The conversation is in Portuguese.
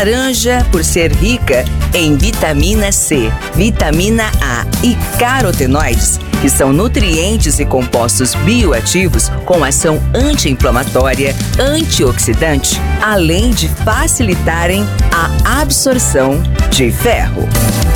laranja, por ser rica em vitamina C, vitamina A e carotenoides, que são nutrientes e compostos bioativos com ação anti-inflamatória, antioxidante, além de facilitarem a absorção de ferro.